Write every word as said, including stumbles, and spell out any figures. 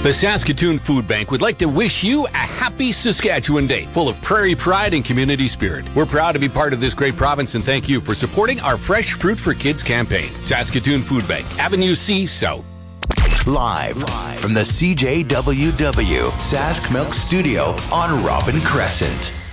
The Saskatoon Food Bank would like to wish you a happy Saskatchewan Day, full of prairie pride and community spirit. We're proud to be part of this great province and thank you for supporting our Fresh Fruit for Kids campaign. Saskatoon Food Bank, Avenue C South. Live, Live from the C J W W Sask Milk Studio on Robin Crescent.